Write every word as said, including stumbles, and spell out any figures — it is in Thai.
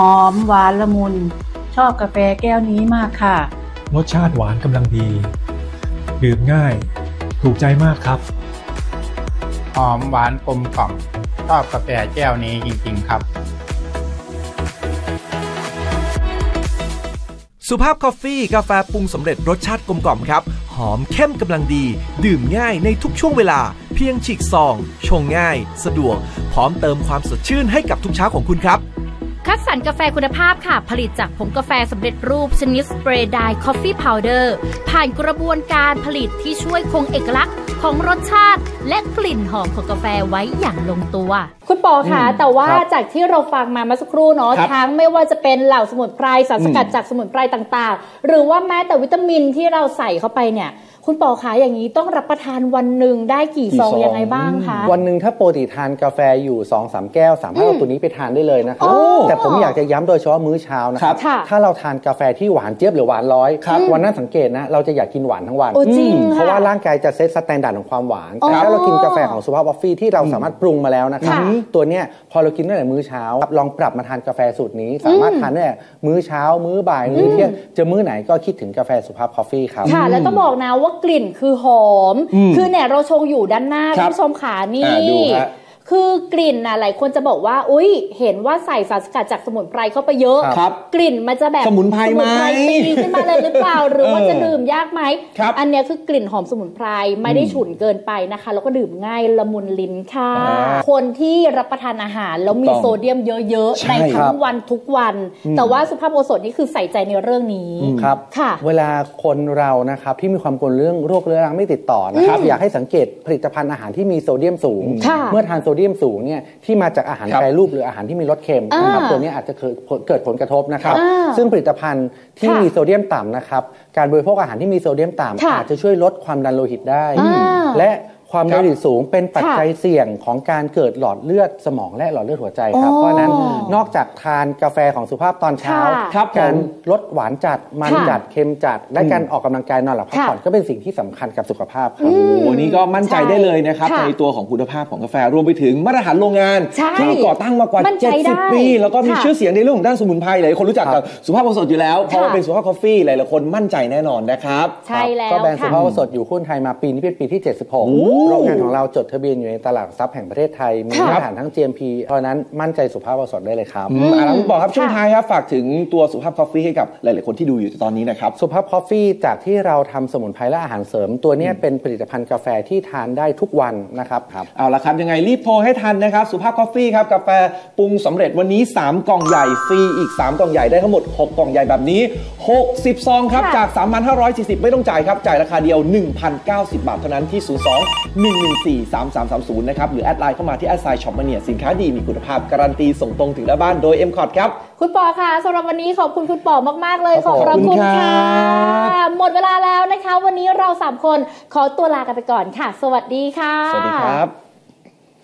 หอมหวานละมุนชอบกาแฟแก้วนี้มากค่ะรสชาติหวานกำลังดีดื่มง่ายถูกใจมากครับหอมหวานกลมกล่อมชอบกาแฟแก้วนี้จริงๆครับสุภาพคอฟฟี่กาแฟปรุงสำเร็จรสชาติกลมกล่อมครับหอมเข้มกำลังดีดื่มง่ายในทุกช่วงเวลาเพียงฉีกซองชงง่ายสะดวกพร้อมเติมความสดชื่นให้กับทุกเช้าของคุณครับคัดสรรกาแฟคุณภาพค่ะผลิตจากผงกาแฟสำเร็จรูปชนิดสเปรย์ไดร์คอฟฟี่พาวเดอร์ผ่านกระบวนการผลิตที่ช่วยคงเอกลักษณ์ของรสชาติและกลิ่นหอมของกาแฟไว้อย่างลงตัวคุณปอคะแต่ว่าจากที่เราฟังมาเมื่อสักครู่เนาะทั้งไม่ว่าจะเป็นเหล่าสมุนไพรสารสกัดจากสมุนไพรต่างๆหรือว่าแม้แต่วิตามินที่เราใส่เข้าไปเนี่ยคุณปอคะอย่างนี้ต้องรับประทานวันหนึ่งได้กี่ซองยังไงบ้างคะวันหนึ่งถ้าปกติทานกาแฟอยู่ สองถึงสาม แก้วสามารถเอาตัวนี้ไปทานได้เลยนะครับแต่ผมอยากจะย้ำโดยเฉพาะมื้อเช้านะครับถ้าเราทานกาแฟที่หวานเจี๊ยบหรือหวานร้อยวันนั้นสังเกตนะเราจะอยากกินหวานทั้งวันเพราะว่าร่างกายจะเซตสแตนดาร์ดของความหวานแต่ถ้าเรากินกาแฟของสุภาพคอฟฟี่ที่เราสามารถปรุงมาแล้วนะครับตัวเนี้ยพอเรากินตั้งแต่มื้อเช้าลองปรับมาทานกาแฟสูตรนี้สามารถทานได้มื้อเช้ามื้อบ่ายมื้อเที่ยงจะมื้อไหนก็คิดถึงกาแฟสุภาพคอฟฟี่ครับค่ะแล้วต้องบอกนะว่ากลิ่นคือหอมคือเนี่ยเราชงอยู่ด้านหน้าท่านผู้ชมขานี่คือกลิ่นนะหลายคนจะบอกว่าอุ้ยเห็นว่าใส่สารสกัดจากสมุนไพรเข้าไปเยอะกลิ่นมันจะแบบสมุนไพรไหมตีขึ้นมาเลยหรือเปล่าหรือว่าจะดื่มยากไหมอันนี้คือกลิ่นหอมสมุนไพรไม่ได้ฉุนเกินไปนะคะแล้วก็ดื่มง่ายละมุนลิ้นค่ะคนที่รับประทานอาหารแล้วมีโซเดียมเยอะๆในทั้งวันทุกวันแต่ว่าสุภาพโอสถนี่คือใส่ใจในเรื่องนี้ครับเวลาคนเรานะครับที่มีความกังวลเรื่องโรคเรื้อรังไม่ติดต่อนะครับอยากให้สังเกตผลิตภัณฑ์อาหารที่มีโซเดียมสูงเมื่อทานโซเดียมสูงเนี่ยที่มาจากอาหารแปรรูปหรืออาหารที่มีรสเค็มนะครับตัวนี้อาจจะเกิดผลกระทบนะครับซึ่งผลิตภัณฑ์ที่มีโซเดียมต่ำนะครับการบริโภคอาหารที่มีโซเดียมต่ำอาจจะช่วยลดความดันโลหิตได้และความดันโลหิตสูงเป็นปัจจัยเสี่ยงของการเกิดหลอดเลือดสมองและหลอดเลือดหัวใจครับเพราะนั้นนอกจากทานกาแฟของสุภาพตอนเช้าการลดหวานจัดมันจัดเค็มจัดและการออกกำลังกายนอนหลับพักผ่อนก็เป็นสิ่งที่สำคัญกับสุขภาพครับวันนี้ก็มั่นใจได้เลยนะครับในตัวของคุณภาพของกาแฟรวมไปถึงมาตรฐานโรงงานที่ก่อตั้งมากว่าเจ็ดสิบปีแล้วก็มีชื่อเสียงในเรื่องของด้านสมุนไพรหลายคนรู้จักกับสุภาพโอสถอยู่แล้วเพราะว่าเป็นสุภาพคอฟฟี่หลายๆคนมั่นใจแน่นอนนะครับใช่แล้วก็แบรนด์สุภาพโอสถอยู่หุ้นไทยมาปีนี้เป็นปีที่เจ็ดสิบหกโรงงานของเราจดทะเบียนอยู่ในตลาดทรัพย์แห่งประเทศไทยมีมาตรฐานทั้ง จี เอ็ม พี เพราะนั้นมั่นใจสุภาพโอสถได้เลยครับอ่าแล้วคุณบอกครับช่วงท้ายครับฝากถึงตัวสุภาพคอฟฟี่ให้กับหลายๆคนที่ดูอยู่ตอนนี้นะครับสุภาพคอฟฟี่จากที่เราทำสมุนไพรและอาหารเสริมตัวนี้เป็นผลิตภัณฑ์กาแฟที่ทานได้ทุกวันนะครับครับเอาละครับยังไงรีบโทรให้ทันนะครับสุภาพคอฟฟี่ครับกาแฟปรุงสำเร็จวันนี้สามกล่องใหญ่ฟรีอีกสามกล่องใหญ่ได้ทั้งหมดหกกล่องใหญ่แบบนี้หกสิบซองครับจาก สามพันห้าร้อยสี่สิบ ไม่ต้องจ่ายครับจ่ายราคาเดียว หนึ่งพันเก้าสิบ บาทเท่านั้นที่ศูนย์ สอง หนึ่ง หนึ่ง สี่ สาม สาม สาม ศูนย์นะครับหรือแอดไลน์เข้ามาที่แอดไซน์ช็อปมาเนียสินค้าดีมีคุณภาพการันตีส่งตรงถึงหน้าบ้านโดย เอ็ม คอร์ด ครับคุณปอค่ะสำหรับวันนี้ขอบคุณคุณปอมากๆเลยขอบคุณค่ะหมดเวลาแล้วนะคะวันนี้เราสามคนขอตัวลากันไปก่อนค่ะสวัสดีค่ะสวัสดีครับ